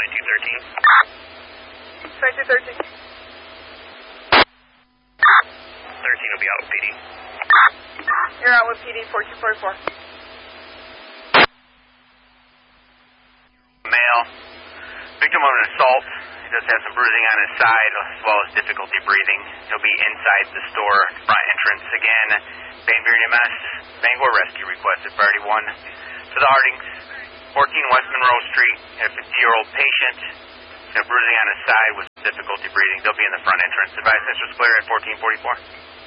2213. 13 will be out with PD. You're out with PD 4244. Male. Victim of an assault. He does have some bruising on his side as well as difficulty breathing. He'll be inside the store front entrance. Again, Bangor EMS, Bangor Rescue requested priority 1 to the Hardings, 14 West Monroe Street. A 50-year-old patient. He's got bruising on his side with difficulty breathing. They'll be in the front entrance. Advise Mr. Clear at 1444.